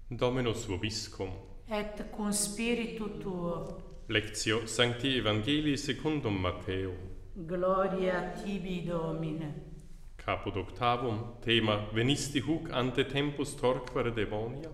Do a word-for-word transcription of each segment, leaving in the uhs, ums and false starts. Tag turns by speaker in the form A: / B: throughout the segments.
A: Dominus vobiscum.
B: Et cum spiritu tuo.
A: Lectio Sancti Evangelii secundum Matthäum.
B: Gloria tibi, Domine.
A: Caput octavum, thema Venisti huc ante tempus torquere demonia.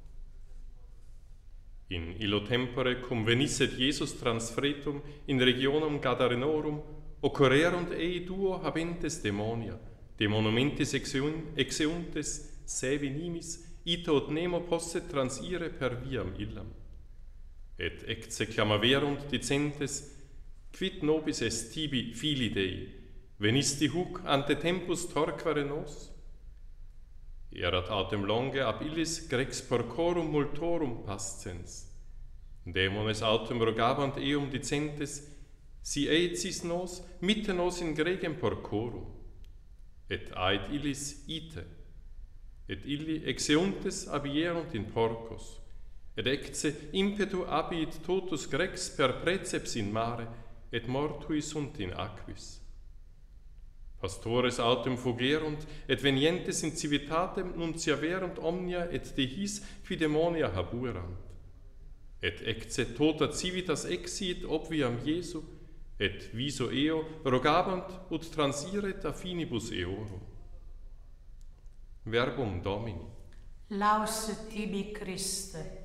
A: In illo tempore cum venisset Jesus transfretum in regionum Gadarenorum, occurrerunt ei duo habentes demonia, de monumentis exeuntes saevi nimis, ita ut nemo posset transire per viam illam. Et ecce clamaverunt dicentes, quid nobis est tibi fili Dei, venisti huc ante tempus torquere nos? Erat autem longe ab illis grex porcorum multorum pascens. Demones autem rogabant eum dicentes, si eicis nos, mitte nos in gregem porcorum. Et ait illis ite. Et illi exeuntes abierunt in porcos. Et ecce impetu abiit totus grex per preceps in mare, et mortui sunt in aquis. Pastores autem fugerunt, et venientes in civitatem nunciaverunt omnia et de his qui demonia habuerant. Et ecce tota civitas exiit obviam Iesu, et viso eo rogabant ut transiret a finibus eorum. Verbum Domini.
B: Laus tibi Christe.